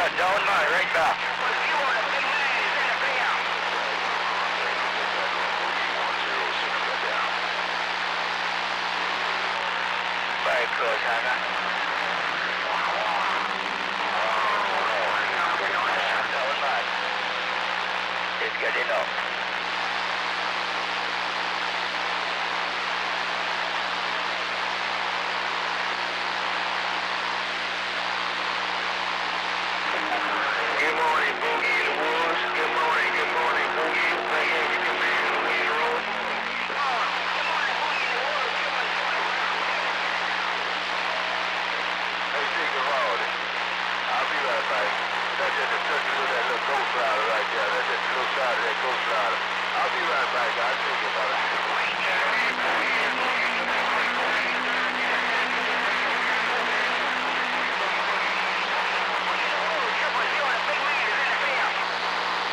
Down man, right back. Very close, Hannah. Down man. It's getting up. Good morning, Boogie the Woods. Good morning, Boogie. Right here, you can be in the Woogie Road. Hey, take a road. I'll be right back. That's just a touch of that little Ghost Rider right there. That's just a little side of that Ghost Rider. I'll be right back. I'll take it, brother.